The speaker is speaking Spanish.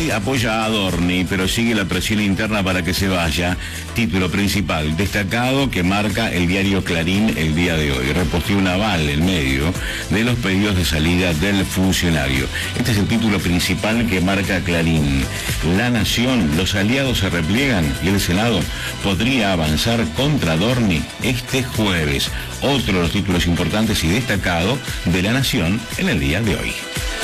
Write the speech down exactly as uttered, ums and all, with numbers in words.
Milei apoya a Adorni, pero sigue la presión interna para que se vaya. Título principal, destacado, que marca el diario Clarín el día de hoy. Reposteó un aval en medio de los pedidos de salida del funcionario. Este es el título principal que marca Clarín. La Nación, los aliados se repliegan y el Senado podría avanzar contra Adorni este jueves. Otro de los títulos importantes y destacado de La Nación en el día de hoy.